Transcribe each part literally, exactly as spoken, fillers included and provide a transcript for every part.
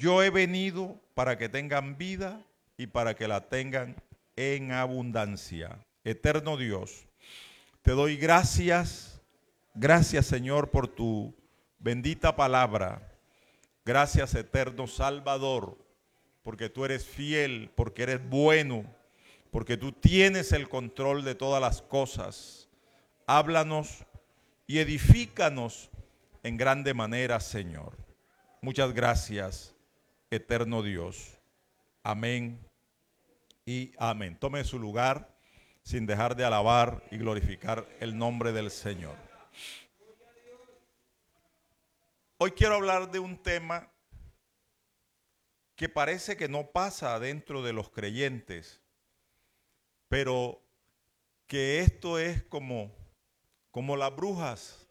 Yo he venido para que tengan vida y para que la tengan en abundancia. Eterno Dios, te doy gracias, gracias Señor por tu bendita palabra. Gracias eterno Salvador, porque tú eres fiel, porque eres bueno, porque tú tienes el control de todas las cosas. Háblanos y edifícanos en grande manera, Señor. Muchas gracias, eterno Dios. Amén y amén. Tome su lugar sin dejar de alabar y glorificar el nombre del Señor. Hoy quiero hablar de un tema que parece que no pasa dentro de los creyentes, pero que esto es como, como las brujas,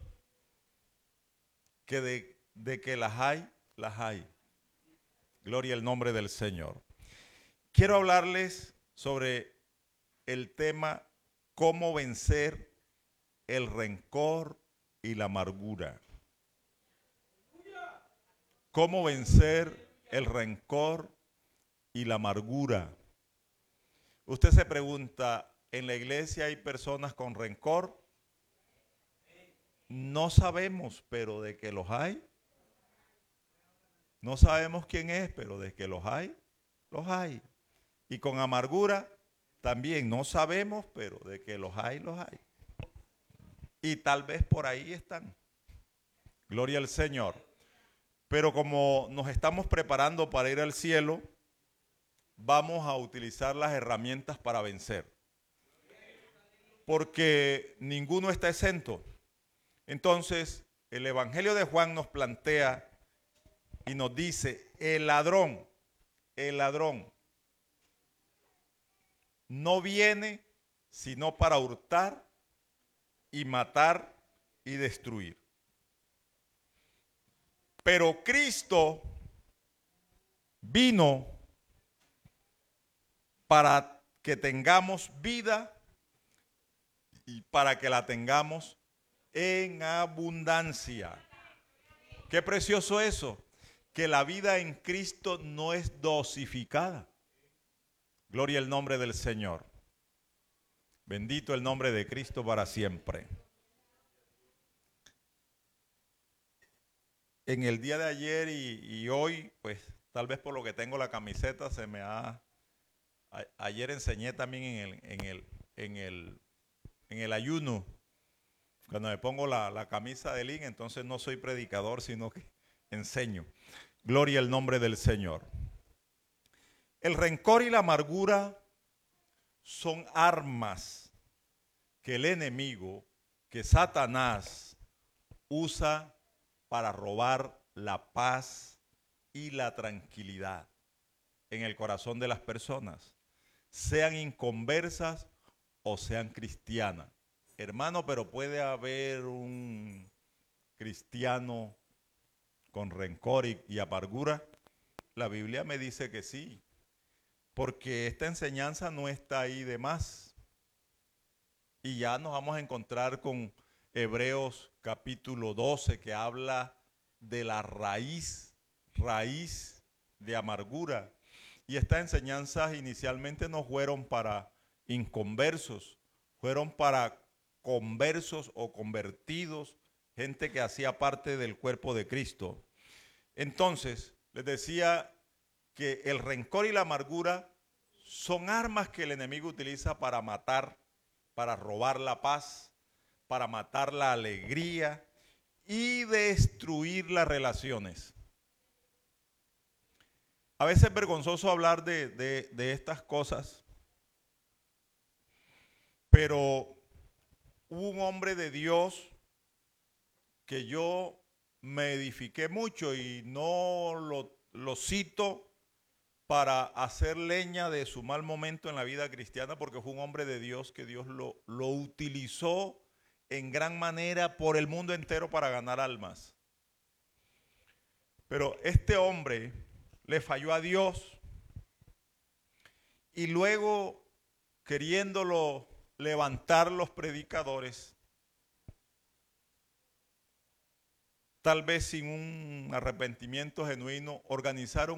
que de, de que las hay, las hay. Gloria al nombre del Señor. Quiero hablarles sobre el tema cómo vencer el rencor y la amargura. Cómo vencer el rencor y la amargura. Usted se pregunta, ¿en la iglesia hay personas con rencor? No sabemos, pero de que los hay. No sabemos quién es, pero de que los hay, los hay. Y con amargura también no sabemos, pero de que los hay, los hay. Y tal vez por ahí están. Gloria al Señor. Pero como nos estamos preparando para ir al cielo, vamos a utilizar las herramientas para vencer. Porque ninguno está exento. Entonces, el Evangelio de Juan nos plantea y nos dice, el ladrón, el ladrón no viene sino para hurtar y matar y destruir. Pero Cristo vino para que tengamos vida y para que la tengamos en abundancia. Qué precioso eso, que la vida en Cristo no es dosificada. Gloria al nombre del Señor. Bendito el nombre de Cristo para siempre. En el día de ayer y, y hoy, pues tal vez por lo que tengo la camiseta, se me ha... A, ayer enseñé también en el, en el, en el, en el ayuno. Cuando me pongo la, la camisa de lin, entonces no soy predicador, sino que enseño. Gloria al nombre del Señor. El rencor y la amargura son armas que el enemigo, que Satanás, usa para robar la paz y la tranquilidad en el corazón de las personas, sean inconversas o sean cristianas. Hermano, pero puede haber un cristiano con rencor y, y amargura. La Biblia me dice que sí, porque esta enseñanza no está ahí de más. Y ya nos vamos a encontrar con Hebreos capítulo doce, que habla de la raíz, raíz de amargura. Y estas enseñanzas inicialmente no fueron para inconversos, fueron para conversos o convertidos, gente que hacía parte del cuerpo de Cristo. Entonces, les decía que el rencor y la amargura son armas que el enemigo utiliza para matar, para robar la paz, para matar la alegría y destruir las relaciones. A veces es vergonzoso hablar de, de, de estas cosas, pero hubo un hombre de Dios que yo me edifiqué mucho y no lo, lo cito para hacer leña de su mal momento en la vida cristiana, porque fue un hombre de Dios que Dios lo, lo utilizó en gran manera por el mundo entero para ganar almas. Pero este hombre le falló a Dios y luego, queriéndolo levantar los predicadores, tal vez sin un arrepentimiento genuino, organizaron